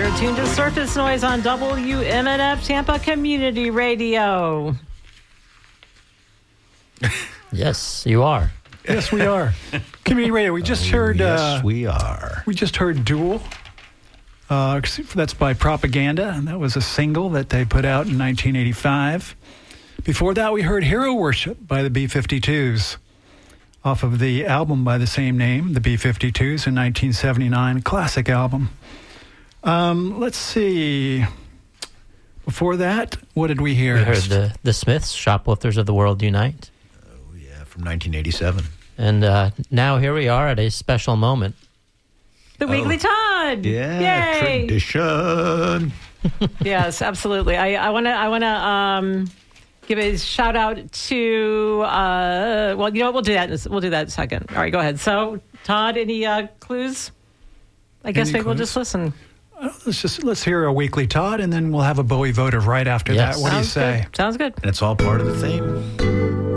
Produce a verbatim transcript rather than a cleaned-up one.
You're tuned to Surface Noise on W M N F Tampa Community Radio. Yes, you are. Yes, we are. Community Radio. We just Oh, heard. Yes, uh, we are. We just heard Duel. Uh, that's by Propaganda, and that was a single that they put out in nineteen eighty-five. Before that, we heard Hero Worship by the B fifty-twos, off of the album by the same name, the B fifty-twos, in nineteen seventy-nine, classic album. Um, let's see. Before that, what did we hear? We heard the, the Smiths, Shoplifters of the World Unite. Oh, yeah, from nineteen eighty-seven. And uh, now here we are at a special moment. The Oh. Weekly Todd. Yeah, Yay. tradition. Yes, absolutely. I, I want to I want to um, give a shout out to, uh, well, you know what? We'll do that. In a, we'll do that in a second. All right, go ahead. So, Todd, any uh, clues? I guess Any maybe we'll clues? just listen. Uh, let's just let's hear a Weekly Todd, and then we'll have a Bowie votive right after Yes. that. What do you Sounds say? good. Sounds good. And it's all part of the theme.